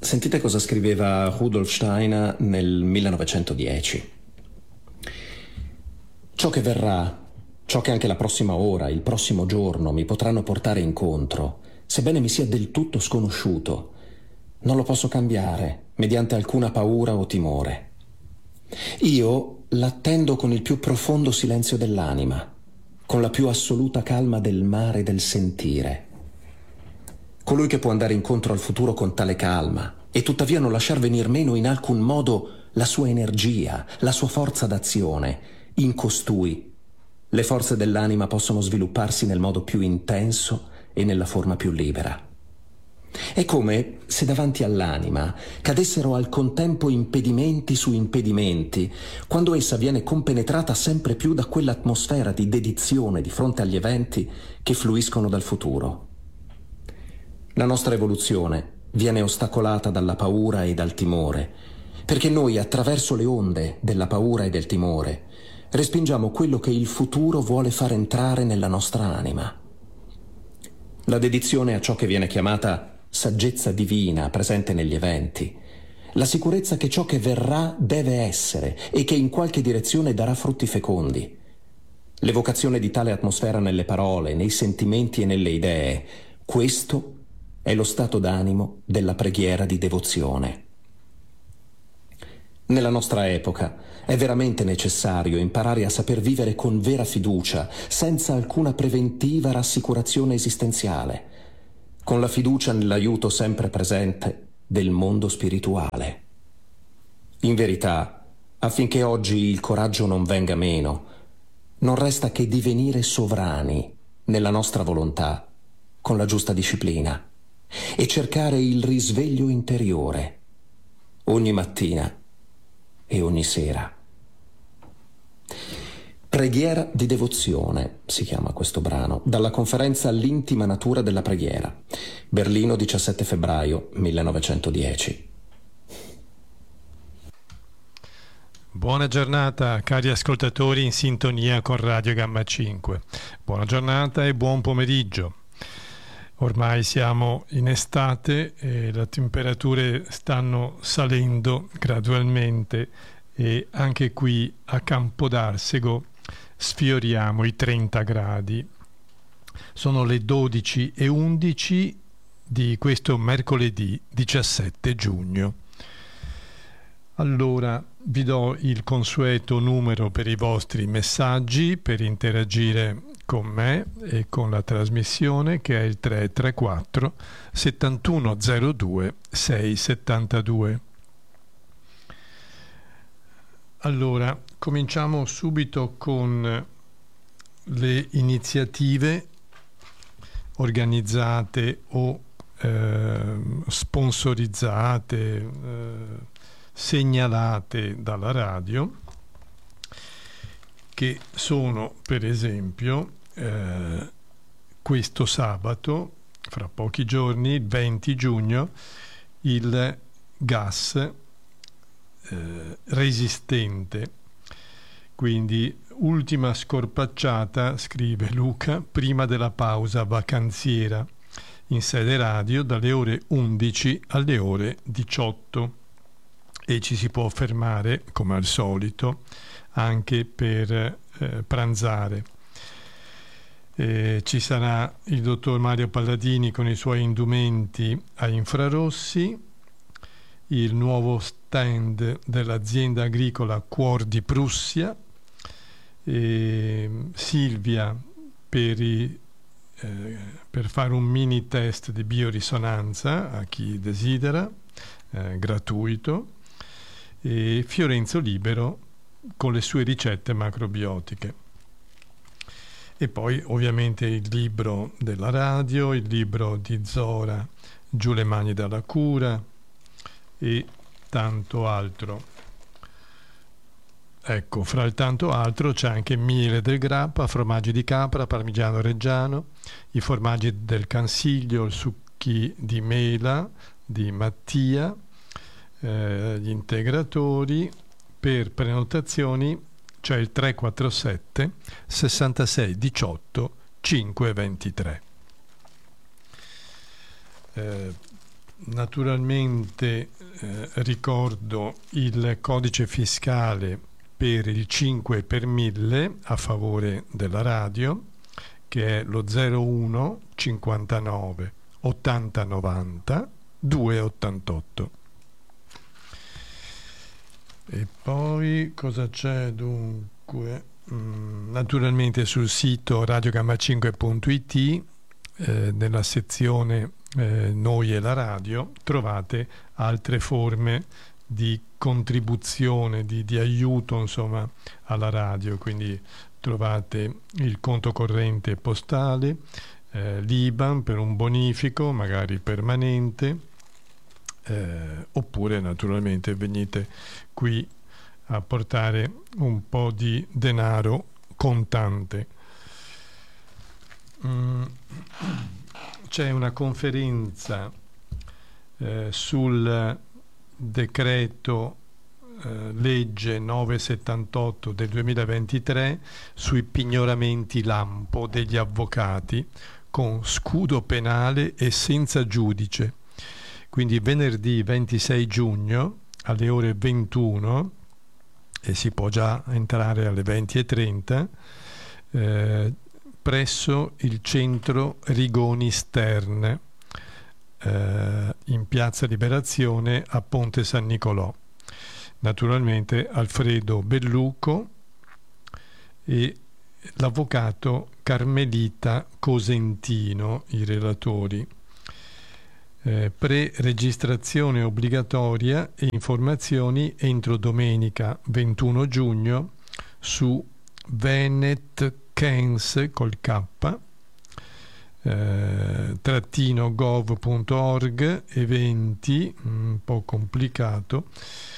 Sentite cosa scriveva Rudolf Steiner nel 1910. Ciò che verrà, ciò che anche la prossima ora, il prossimo giorno mi potranno portare incontro, sebbene mi sia del tutto sconosciuto, non lo posso cambiare mediante alcuna paura o timore. Io l'attendo con il più profondo silenzio dell'anima, con la più assoluta calma del mare del sentire. Colui che può andare incontro al futuro con tale calma e tuttavia non lasciar venir meno in alcun modo la sua energia, la sua forza d'azione, in costui le forze dell'anima possono svilupparsi nel modo più intenso e nella forma più libera. È come se davanti all'anima cadessero al contempo impedimenti su impedimenti, quando essa viene compenetrata sempre più da quell'atmosfera di dedizione di fronte agli eventi che fluiscono dal futuro. La nostra evoluzione viene ostacolata dalla paura e dal timore, perché noi attraverso le onde della paura e del timore respingiamo quello che il futuro vuole far entrare nella nostra anima. La dedizione a ciò che viene chiamata saggezza divina presente negli eventi, la sicurezza che ciò che verrà deve essere e che in qualche direzione darà frutti fecondi, l'evocazione di tale atmosfera nelle parole, nei sentimenti e nelle idee, questo è lo stato d'animo della preghiera di devozione. Nella nostra epoca è veramente necessario imparare a saper vivere con vera fiducia, senza alcuna preventiva rassicurazione esistenziale, con la fiducia nell'aiuto sempre presente del mondo spirituale. In verità, affinché oggi il coraggio non venga meno, non resta che divenire sovrani nella nostra volontà, con la giusta disciplina, e cercare il risveglio interiore, ogni mattina e ogni sera. Preghiera di devozione si chiama questo brano, dalla conferenza L'intima natura della preghiera, Berlino 17 febbraio 1910. Buona giornata cari ascoltatori in sintonia con Radio Gamma 5. Buona giornata e buon pomeriggio. Ormai siamo in estate e le temperature stanno salendo gradualmente e anche qui a Campodarsego sfioriamo i 30 gradi. Sono le 12:11 di questo mercoledì 17 giugno. Allora vi do il consueto numero per i vostri messaggi, per interagire con me e con la trasmissione, che è il 334 7102 672. Allora, cominciamo subito con le iniziative organizzate o sponsorizzate, segnalate dalla radio, che sono per esempio questo sabato, fra pochi giorni, il 20 giugno, il gas resistente. Quindi ultima scorpacciata, scrive Luca, prima della pausa vacanziera in sede radio dalle ore 11 alle ore 18 e ci si può fermare come al solito anche per pranzare. Ci sarà il dottor Mario Palladini con i suoi indumenti a infrarossi, il nuovo stand dell'azienda agricola Cuor di Prussia, Silvia per fare un mini test di biorisonanza a chi desidera, gratuito, e Fiorenzo Libero con le sue ricette macrobiotiche. E poi ovviamente il libro della radio, il libro di Zora, Giù le mani dalla cura e tanto altro. Ecco, fra il tanto altro c'è anche miele del grappa, formaggi di capra, parmigiano reggiano, i formaggi del Cansiglio, il succhi di mela di Mattia, gli integratori. Per prenotazioni c'è il 347 66 18 523. Naturalmente ricordo il codice fiscale per il 5 per 1000 a favore della radio, che è lo 01 59 80 90 288. E poi cosa c'è dunque? Naturalmente sul sito radiogamma5.it nella sezione Noi e la radio trovate altre forme di contribuzione, di aiuto insomma alla radio, quindi trovate il conto corrente postale, l'IBAN per un bonifico magari permanente, oppure naturalmente venite qui a portare un po' di denaro contante. C'è una conferenza sul decreto legge 978 del 2023 sui pignoramenti lampo degli avvocati con scudo penale e senza giudice. Quindi venerdì 26 giugno alle ore 21, e si può già entrare alle 20:30, presso il centro Rigoni Stern, in piazza Liberazione a Ponte San Nicolò. Naturalmente Alfredo Belluco e l'avvocato Carmelita Cosentino, i relatori. Pre-registrazione obbligatoria e informazioni entro domenica 21 giugno su venetcans col K -gov.org, eventi, un po' complicato,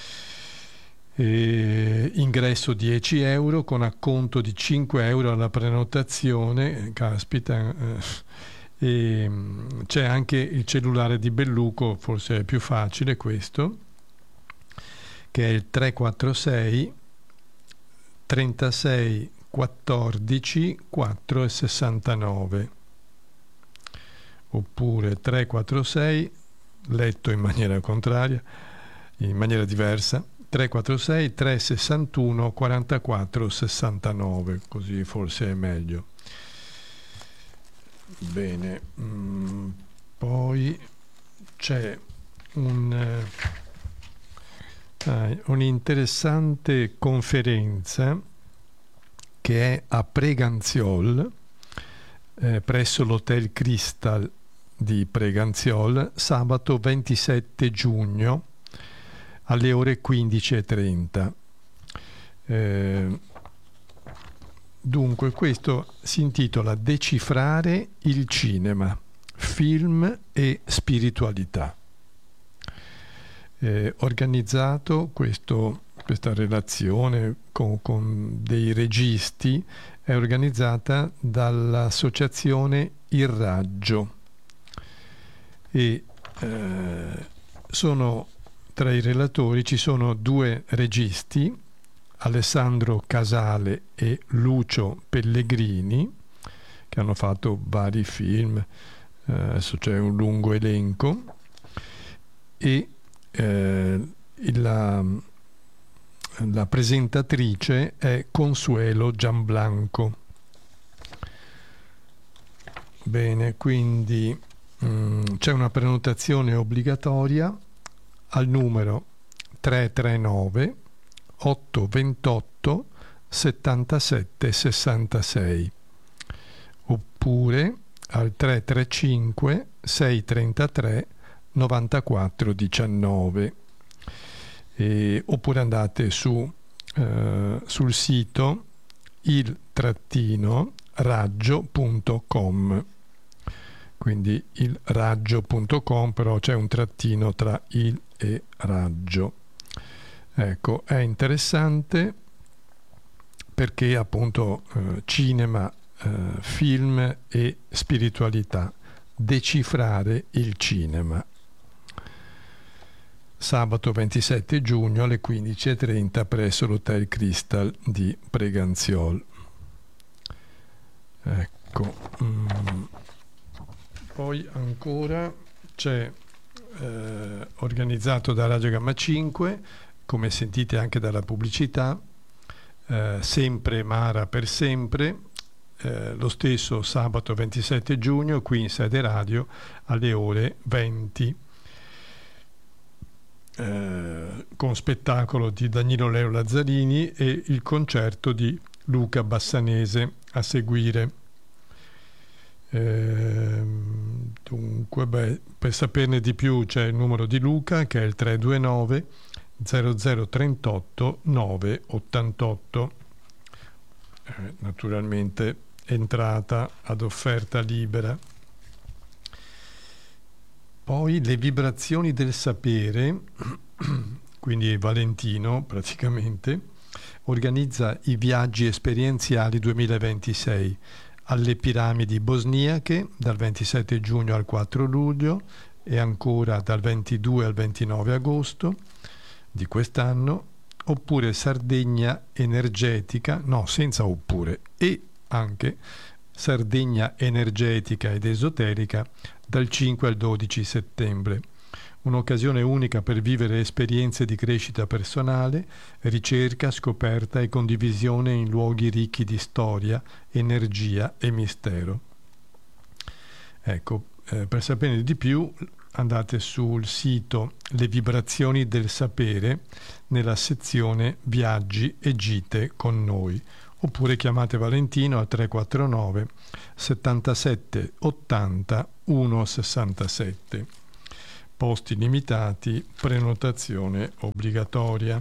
ingresso 10 euro con acconto di 5 euro alla prenotazione, caspita. E c'è anche il cellulare di Belluco, forse è più facile questo, che è il 346 36 14 4,69, oppure 346 letto in maniera contraria, in maniera diversa, 346 361 44 69, così forse è meglio. Bene, poi c'è un'interessante conferenza che è a Preganziol, presso l'Hotel Crystal di Preganziol, sabato 27 giugno alle ore 15:30. Dunque, questo si intitola Decifrare il cinema, film e spiritualità. Organizzato questa relazione con dei registi, è organizzata dall'associazione Il Raggio, e sono tra i relatori ci sono 2 registi, Alessandro Casale e Lucio Pellegrini, che hanno fatto vari film, adesso c'è un lungo elenco, e la presentatrice è Consuelo Gianblanco. Bene, quindi c'è una prenotazione obbligatoria al numero 339 828 77 66, oppure al 335 633 94 19, oppure andate sul sito il-raggio.com, quindi ilraggio.com, però c'è un trattino tra il e raggio. Ecco, è interessante perché appunto cinema, film e spiritualità, decifrare il cinema. Sabato 27 giugno alle 15:30 presso l'Hotel Crystal di Preganziol. Ecco. Poi ancora c'è organizzato da Radio Gamma 5, come sentite anche dalla pubblicità, sempre Mara per sempre, lo stesso sabato 27 giugno qui in sede radio alle ore 20, con spettacolo di Danilo Leo Lazzarini e il concerto di Luca Bassanese a seguire. Dunque, per saperne di più c'è il numero di Luca, che è il 329 0038 988, naturalmente entrata ad offerta libera. Poi le vibrazioni del sapere, quindi Valentino praticamente, organizza i viaggi esperienziali 2026 alle piramidi bosniache dal 27 giugno al 4 luglio e ancora dal 22 al 29 agosto di quest'anno, oppure Sardegna energetica, no, senza oppure, e anche Sardegna energetica ed esoterica dal 5 al 12 settembre. Un'occasione unica per vivere esperienze di crescita personale, ricerca, scoperta e condivisione in luoghi ricchi di storia, energia e mistero. Ecco, per saperne di più andate sul sito Le Vibrazioni del Sapere nella sezione Viaggi e Gite con noi, oppure chiamate Valentino al 349 77 80 167. Posti limitati, prenotazione obbligatoria.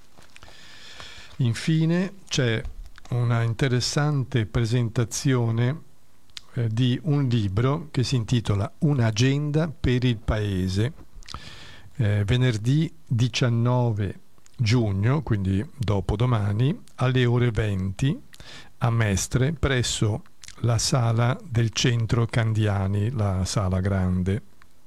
Infine c'è una interessante presentazione di un libro che si intitola Un'agenda per il Paese, venerdì 19 giugno, quindi dopodomani, alle ore 20 a Mestre, presso la sala del Centro Candiani, la sala grande.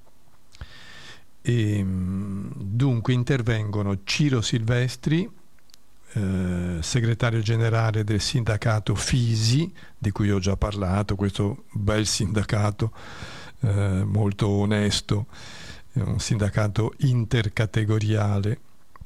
E dunque intervengono Ciro Silvestri, segretario generale del sindacato Fisi, di cui ho già parlato, questo bel sindacato molto onesto, un sindacato intercategoriale,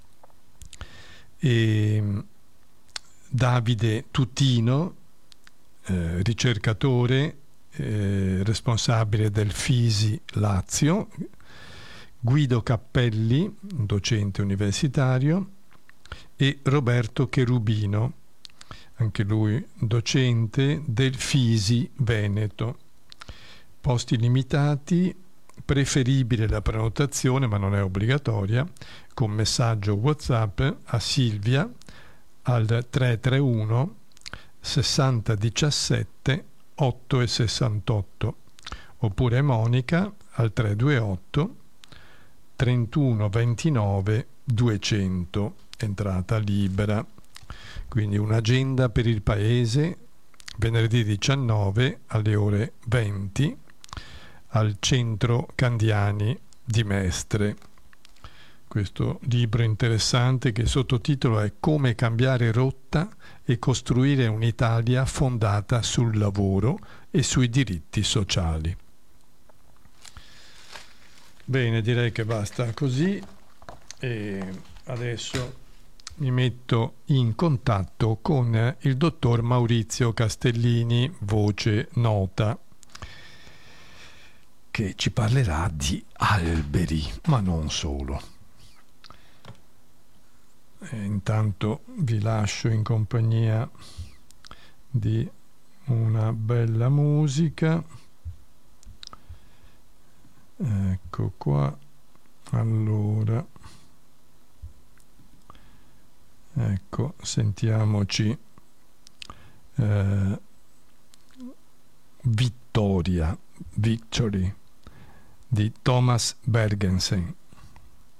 e Davide Tutino, ricercatore, responsabile del Fisi Lazio, Guido Cappelli, docente universitario, e Roberto Cherubino, anche lui docente del Fisi Veneto. Posti limitati, preferibile la prenotazione, ma non è obbligatoria, con messaggio WhatsApp a Silvia al 331 60 17 8 e 68, oppure Monica al 328 31 29 200, entrata libera. Quindi un'agenda per il paese, venerdì 19 alle ore 20 al Centro Candiani di Mestre. Questo libro interessante, che il sottotitolo è Come cambiare rotta e costruire un'Italia fondata sul lavoro e sui diritti sociali. Bene, direi che basta così e adesso mi metto in contatto con il dottor Maurizio Castellini, voce nota, che ci parlerà di alberi, ma non solo. Intanto vi lascio in compagnia di una bella musica. Ecco qua. Allora, ecco, sentiamoci Victory di Thomas Bergensen.